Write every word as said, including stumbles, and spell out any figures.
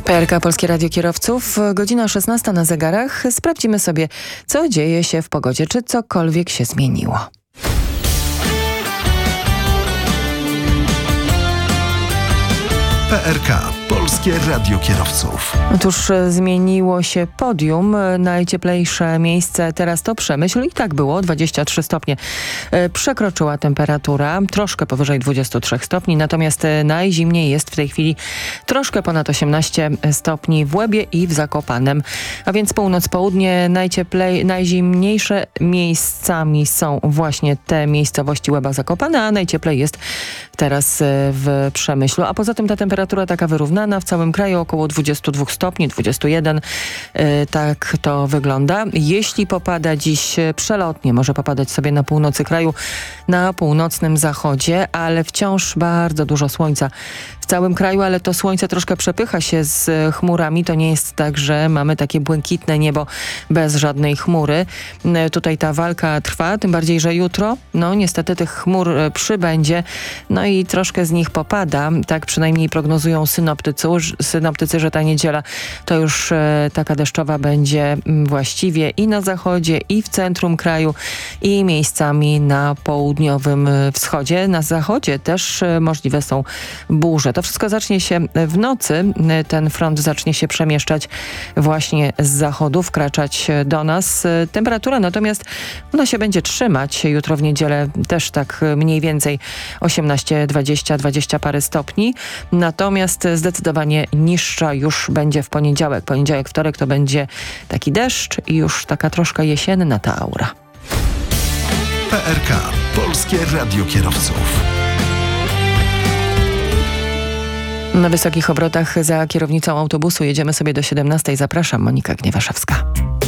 P R K Polskie Radio Kierowców, godzina szesnasta na zegarach. Sprawdzimy sobie, co dzieje się w pogodzie, czy cokolwiek się zmieniło. P R K Polskie Radio Kierowców. Otóż zmieniło się podium. Najcieplejsze miejsce teraz to Przemyśl i tak było, dwadzieścia trzy stopnie. Przekroczyła temperatura, troszkę powyżej dwudziestu trzech stopni, natomiast najzimniej jest w tej chwili troszkę ponad osiemnaście stopni w Łebie i w Zakopanem. A więc północ, południe, najcieplej, najzimniejsze miejscami są właśnie te miejscowości Łeba, Zakopane, a najcieplej jest teraz w Przemyślu. A poza tym ta temperatura taka wyrównana w całym kraju, około dwudziestu dwóch stopni, dwudziestu jeden. Tak to wygląda. Jeśli popada dziś przelotnie, może popadać sobie na północy kraju, na północnym zachodzie, ale wciąż bardzo dużo słońca w całym kraju, ale to słońce troszkę przepycha się z chmurami. To nie jest tak, że mamy takie błękitne niebo bez żadnej chmury. Tutaj ta walka trwa, tym bardziej, że jutro, no niestety tych chmur przybędzie, no i troszkę z nich popada. Tak przynajmniej prognozują synoptycy, synoptycy, że ta niedziela to już e, taka deszczowa będzie m, właściwie i na zachodzie, i w centrum kraju, i miejscami na południowym e, wschodzie. Na zachodzie też e, możliwe są burze. To wszystko zacznie się w nocy. E, ten front zacznie się przemieszczać właśnie z zachodu, wkraczać do nas. E, temperatura natomiast ona się będzie trzymać. Jutro w niedzielę też tak mniej więcej osiemnaście, dwadzieścia, dwadzieścia parę stopni. Natomiast zdecydowanie niższa już będzie w poniedziałek. Poniedziałek, wtorek to będzie taki deszcz i już taka troszkę jesienna ta aura. P R K Polskie Radio Kierowców. Na wysokich obrotach za kierownicą autobusu jedziemy sobie do siedemnastej. Zapraszam, Monika Gniewaszewska.